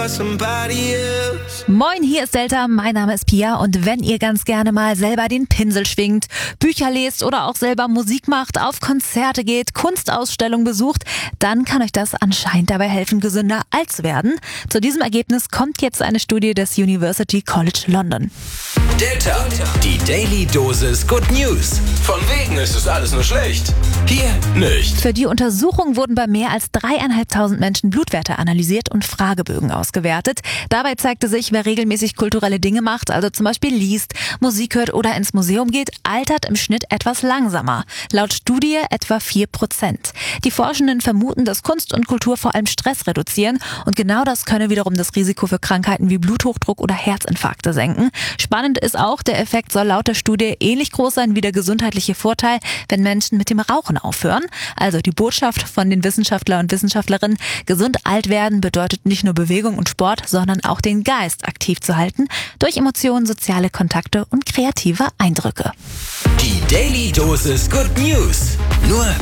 somebody else. Moin, hier ist Delta, mein Name ist Pia und wenn ihr ganz gerne mal selber den Pinsel schwingt, Bücher lest oder auch selber Musik macht, auf Konzerte geht, Kunstausstellungen besucht, dann kann euch das anscheinend dabei helfen, gesünder alt zu werden. Zu diesem Ergebnis kommt jetzt eine Studie des University College London. Delta, die Daily Dosis Good News. Von wegen ist es alles nur schlecht. Hier nicht. Für die Untersuchung wurden bei mehr als 3.500 Menschen Blutwerte analysiert und Fragebögen ausgewertet. Dabei zeigte sich, wer regelmäßig kulturelle Dinge macht, also zum Beispiel liest, Musik hört oder ins Museum geht, altert im Schnitt etwas langsamer. Laut Studie etwa 4%. Die Forschenden vermuten, dass Kunst und Kultur vor allem Stress reduzieren und genau das könne wiederum das Risiko für Krankheiten wie Bluthochdruck oder Herzinfarkte senken. Spannend ist auch, der Effekt soll laut der Studie ähnlich groß sein wie der gesundheitliche Vorteil, wenn Menschen mit dem Rauchen aufhören. Also die Botschaft von den Wissenschaftler und Wissenschaftlerinnen: Gesund alt werden bedeutet nicht nur Bewegung und Sport, sondern auch den Geist aktiv zu halten durch Emotionen, soziale Kontakte und kreative Eindrücke. Die Daily Dosis Good News. Nur